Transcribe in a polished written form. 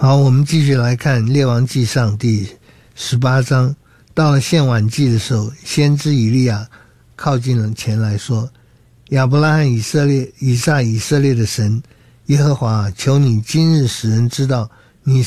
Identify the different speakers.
Speaker 1: 好，我们继续来看列王纪上第18章。到了献晚祭的时候，先知以利亚靠近了前来说，亚伯拉罕以撒以色列的神耶和华，求你今日使人知道